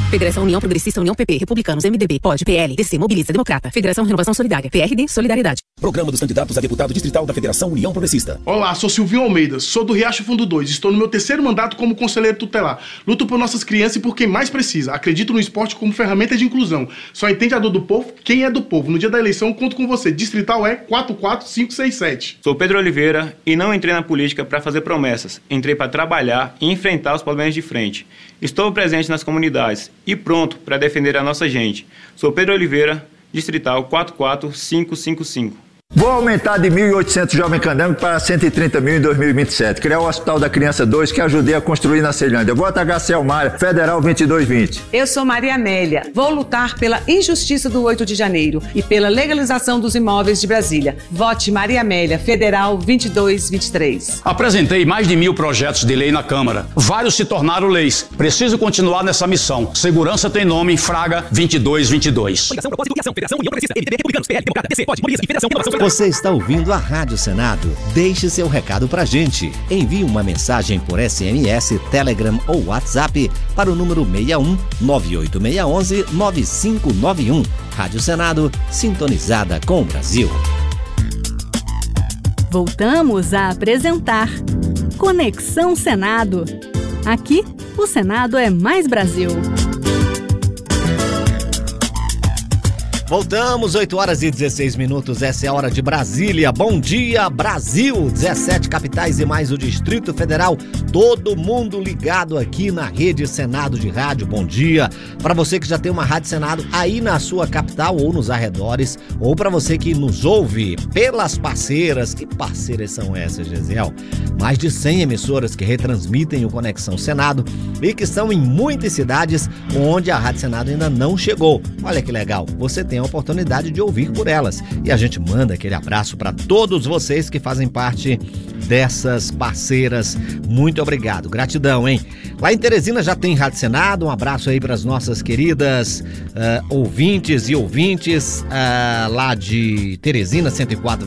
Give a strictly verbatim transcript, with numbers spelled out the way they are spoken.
Federação União Progressista, União P P, Republicanos, M D B, P O D, P L, D C, Mobiliza, Democrata. Federação Renovação Solidária, P R D, Solidariedade. Programa dos candidatos a deputado distrital da Federação União Progressista. Olá, sou Silvinho Almeida, sou do Riacho Fundo dois. Estou no meu terceiro mandato como conselheiro tutelar. Luto por nossas crianças e por quem mais precisa. Acredito no esporte como ferramenta de inclusão. Só entende a dor do povo quem é do povo. No dia da eleição, conto com você. Distrital é quatro quatro cinco seis sete. Sou Pedro Oliveira e não entrei na política para fazer promessas. Entrei para trabalhar e enfrentar os problemas de frente. Estou presente nas comunidades e pronto para defender a nossa gente. Sou Pedro Oliveira, Distrital quatro quatro cinco cinco cinco. Vou aumentar de mil e oitocentos Jovem Candango para cento e trinta mil em dois mil e vinte e sete. Criar o Hospital da Criança dois que ajudei a construir na Ceilândia. Voto H C Almária, Federal vinte e dois vinte. Eu sou Maria Amélia. Vou lutar pela injustiça do oito de janeiro e pela legalização dos imóveis de Brasília. Vote Maria Amélia, Federal vinte e dois vinte e três. Apresentei mais de mil projetos de lei na Câmara. Vários se tornaram leis. Preciso continuar nessa missão. Segurança tem nome, Fraga vinte e dois vinte e dois. Coligação, propósito e ação. Federação União Progressista, M D B, Republicanos, P L, Democrata, D C, P O D, Mobiliza e Federação Renovação. Você está ouvindo a Rádio Senado? Deixe seu recado pra gente. Envie uma mensagem por S M S, Telegram ou WhatsApp para o número seis um nove oito seis um um nove cinco nove um. Rádio Senado, sintonizada com o Brasil. Voltamos a apresentar Conexão Senado. Aqui, o Senado é mais Brasil. Voltamos, oito horas e dezesseis minutos, essa é a hora de Brasília. Bom dia, Brasil! dezessete capitais e mais o Distrito Federal. Todo mundo ligado aqui na Rede Senado de Rádio. Bom dia! Para você que já tem uma Rádio Senado aí na sua capital ou nos arredores, ou para você que nos ouve pelas parceiras. Que parceiras são essas, Gesiel? Mais de cem emissoras que retransmitem o Conexão Senado e que estão em muitas cidades onde a Rádio Senado ainda não chegou. Olha que legal, você tem a oportunidade de ouvir por elas. E a gente manda aquele abraço para todos vocês que fazem parte dessas parceiras. Muito obrigado, gratidão, hein? Lá em Teresina já tem Rádio Senado, um abraço aí para as nossas queridas uh, ouvintes e ouvintes uh, lá de Teresina, cento e quatro